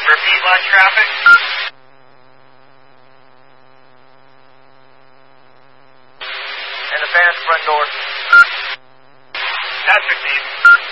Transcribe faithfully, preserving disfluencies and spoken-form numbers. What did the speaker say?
Repeat line traffic. And the fans front door. That's received.